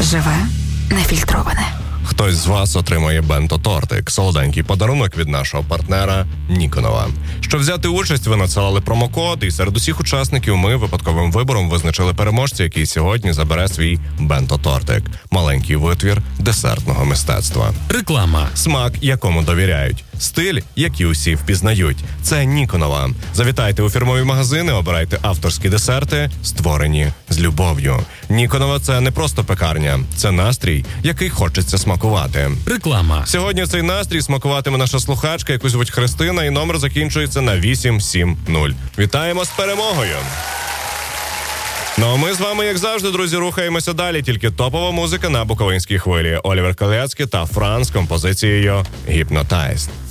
Живе, нефільтроване. Хтось з вас отримає бенто-тортик, солоденький подарунок від нашого партнера Ніконова. Щоб взяти участь, ви надсилали промокод, і серед усіх учасників ми випадковим вибором визначили переможця, який сьогодні забере свій бенто-тортик. Маленький витвір десертного мистецтва. Реклама. Смак, якому довіряють. Стиль, який усі впізнають. Це Ніконова. Завітайте у фірмові магазини, обирайте авторські десерти, створені з любов'ю. Ніконова – це не просто пекарня, це настрій, який хочеться смакувати. Реклама. Сьогодні цей настрій смакуватиме наша слухачка, яку звуть Христина, і номер закінчується на 870. Вітаємо з перемогою! Ну а ми з вами, як завжди, друзі, рухаємося далі. Тільки топова музика на буковинській хвилі. Олівер Колецький та Франц з композицією «Hypnotized».